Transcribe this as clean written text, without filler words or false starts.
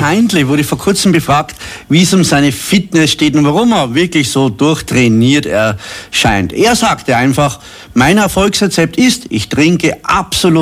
Heindl wurde vor kurzem befragt, wie es um seine Fitness steht und warum er wirklich so durchtrainiert erscheint. Er sagte einfach, mein Erfolgsrezept ist, ich trinke absolut